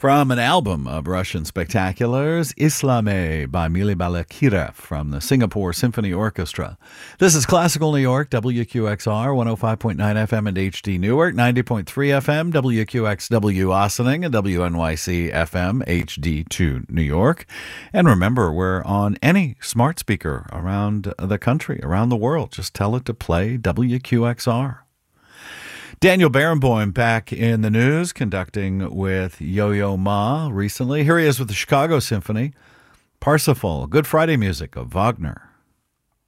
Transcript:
From an album of Russian spectaculars, Islame by Mili Balakirev from the Singapore Symphony Orchestra. This is Classical New York, WQXR, 105.9 FM and HD Newark, 90.3 FM, WQXW Ossining, and WNYC FM HD2 New York. And remember, we're on any smart speaker around the country, around the world. Just tell it to play WQXR. Daniel Barenboim back in the news, conducting with Yo-Yo Ma recently. Here he is with the Chicago Symphony, Parsifal, Good Friday music of Wagner.